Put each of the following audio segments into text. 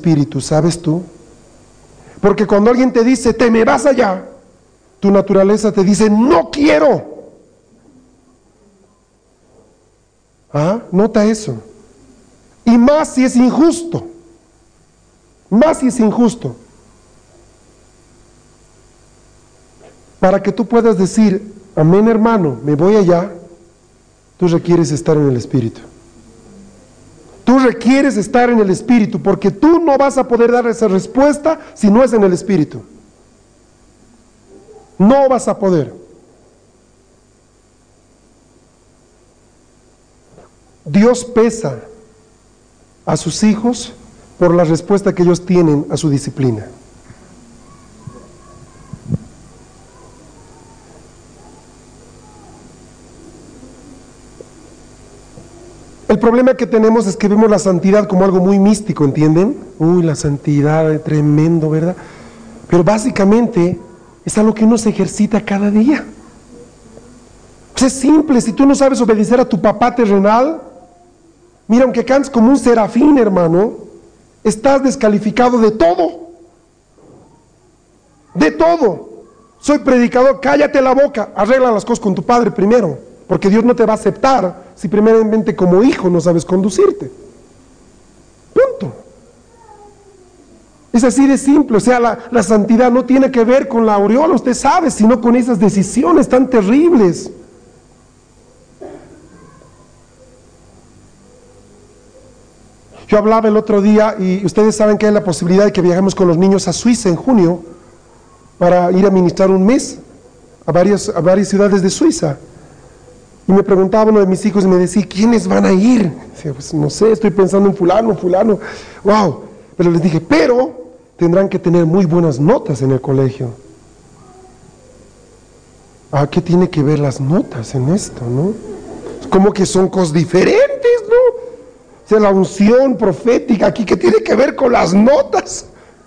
espíritu, ¿sabes tú? Porque cuando alguien te dice, te me vas allá, tu naturaleza te dice, no quiero. Nota eso. Y más si es injusto. Más si es injusto. Para que tú puedas decir, amén hermano, me voy allá, tú requieres estar en el Espíritu. Tú requieres estar en el Espíritu, porque tú no vas a poder dar esa respuesta si no es en el Espíritu. No vas a poder. Dios pesa a sus hijos por la respuesta que ellos tienen a su disciplina. El problema que tenemos es que vemos la santidad como algo muy místico, ¿entienden? Uy, la santidad, tremendo, ¿verdad? Pero básicamente es algo que uno se ejercita cada día. Pues es simple, si tú no sabes obedecer a tu papá terrenal, mira, aunque cantes como un serafín, hermano, estás descalificado de todo. De todo. Soy predicador, cállate la boca, arregla las cosas con tu padre primero, porque Dios no te va a aceptar si primeramente como hijo no sabes conducirte. Punto. Es así de simple, o sea, la santidad no tiene que ver con la aureola, usted sabe, sino con esas decisiones tan terribles. Yo hablaba el otro día, y ustedes saben que hay la posibilidad de que viajemos con los niños a Suiza en junio, para ir a ministrar un mes a varias ciudades de Suiza. Y me preguntaba uno de mis hijos y me decía, ¿quiénes van a ir? Decía, pues no sé, estoy pensando en fulano, wow. Pero les dije, pero tendrán que tener muy buenas notas en el colegio. ¿Qué tiene que ver las notas en esto, no? Como que son cosas diferentes, ¿no? O sea, la unción profética aquí, ¿qué tiene que ver con las notas?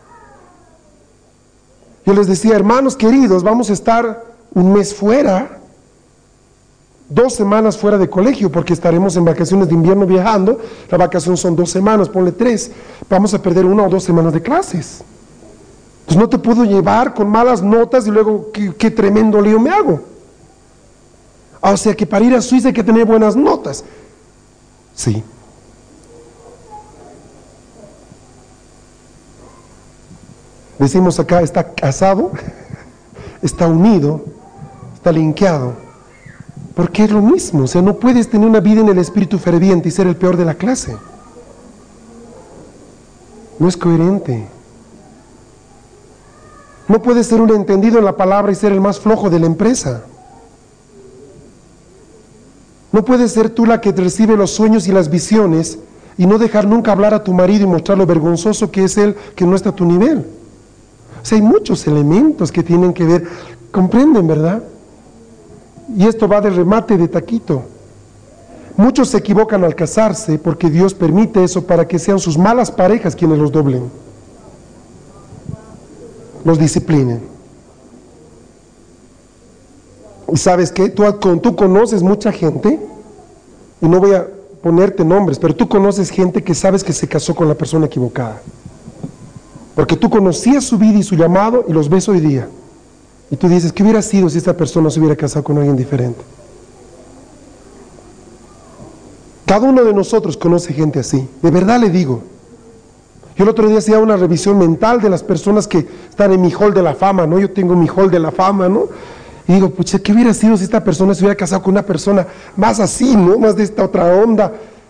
Yo les decía, hermanos queridos, vamos a estar un mes fuera, 2 semanas fuera de colegio, porque estaremos en vacaciones de invierno viajando. La vacación son 2 semanas, ponle 3. Vamos a perder 1 o 2 semanas de clases. Pues no te puedo llevar con malas notas y luego qué tremendo lío me hago. O sea que para ir a Suiza hay que tener buenas notas. Sí. Decimos acá, está casado, está unido, está linkeado, porque es lo mismo. O sea, no puedes tener una vida en el espíritu ferviente y ser el peor de la clase. No es coherente. No puedes ser un entendido en la palabra y ser el más flojo de la empresa. No puedes ser tú la que recibe los sueños y las visiones y no dejar nunca hablar a tu marido y mostrar lo vergonzoso que es él, que no está a tu nivel. O sea, hay muchos elementos que tienen que ver, comprenden, ¿verdad? Y esto va de remate de taquito. Muchos se equivocan al casarse porque Dios permite eso para que sean sus malas parejas quienes los doblen, los disciplinen. Y sabes qué, tú conoces mucha gente, y no voy a ponerte nombres, pero tú conoces gente que sabes que se casó con la persona equivocada. Porque tú conocías su vida y su llamado y los ves hoy día. Y tú dices, ¿qué hubiera sido si esta persona se hubiera casado con alguien diferente? Cada uno de nosotros conoce gente así, de verdad le digo. Yo el otro día hacía una revisión mental de las personas que están en mi hall de la fama, ¿no? Yo tengo mi hall de la fama, ¿no? Y digo, pucha, ¿qué hubiera sido si esta persona se hubiera casado con una persona más así, ¿no? Más de esta otra onda.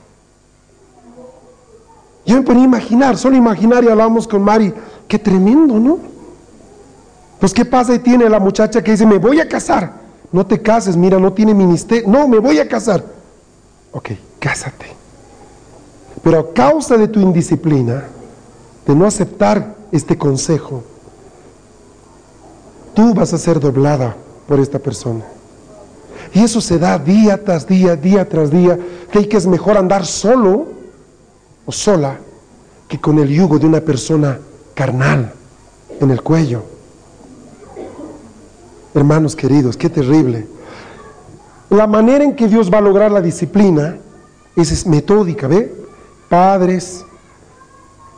Yo me ponía a imaginar, solo imaginar, y hablábamos con Mari, qué tremendo, ¿no? Pues qué pasa y tiene la muchacha que dice, me voy a casar. No te cases, mira, no tiene ministerio, no, me voy a casar. Ok, cásate. Pero a causa de tu indisciplina, de no aceptar este consejo, tú vas a ser doblada por esta persona. Y eso se da día tras día, día tras día, que es mejor andar solo o sola que con el yugo de una persona carnal en el cuello. Hermanos queridos, qué terrible. La manera en que Dios va a lograr la disciplina es metódica, ¿ve? Padres,